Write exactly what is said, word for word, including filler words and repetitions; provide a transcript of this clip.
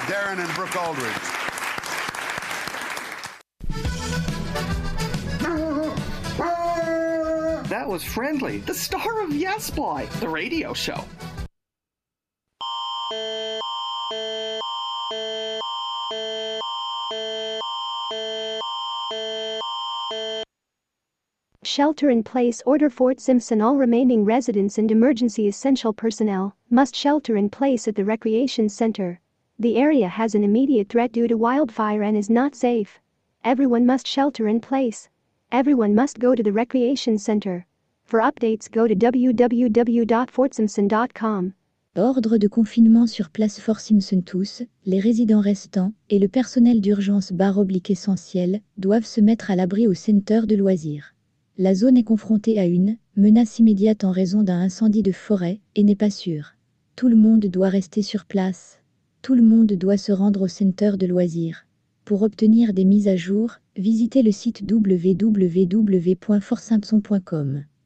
Darren and Brooke Aldridge. That was Friendly, the star of Yes Boy, the radio show. Shelter-in-place order. Fort Simpson. All remaining residents and emergency essential personnel must shelter in place at the recreation center. The area has an immediate threat due to wildfire and is not safe. Everyone must shelter in place. Everyone must go to the recreation center. For updates, go to w w w dot fort simpson dot com. Ordre de confinement sur place Fort Simpson. Tous, les résidents restants et le personnel d'urgence barre oblique essentiel doivent se mettre à l'abri au centre de loisirs. La zone est confrontée à une menace immédiate en raison d'un incendie de forêt et n'est pas sûre. Tout le monde doit rester sur place. Tout le monde doit se rendre au centre de loisirs. Pour obtenir des mises à jour, visitez le site w w w point fort simpson point com.